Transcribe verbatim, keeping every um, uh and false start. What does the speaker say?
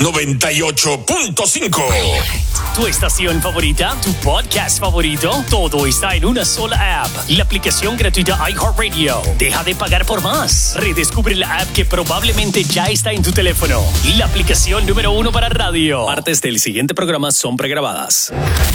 noventa y ocho punto cinco. Tu estación favorita, tu podcast favorito, todo está en una sola app. La aplicación gratuita iHeartRadio. Deja de pagar por más. Redescubre la app que probablemente ya está en tu teléfono. La aplicación número uno para radio. Partes del siguiente programa son pregrabadas.